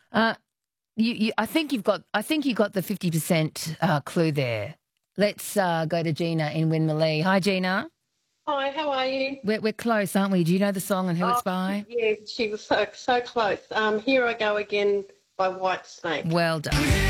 Uh, I think you got the 50% clue there. Let's go to Gina in Winmalee. Hi, Gina. Hi, how are you? We're close, aren't we? Do you know the song and who it's by? Yeah, she was so close. Here I Go Again by White Snake. Well done.